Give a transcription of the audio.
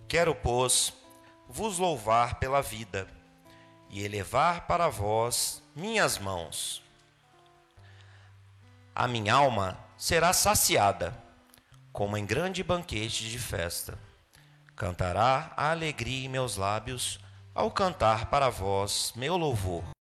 Quero, pois, vos louvar pela vida e elevar para vós minhas mãos. A minha alma será saciada, como em grande banquete de festa. Cantará a alegria em meus lábios, ao cantar para vós meu louvor.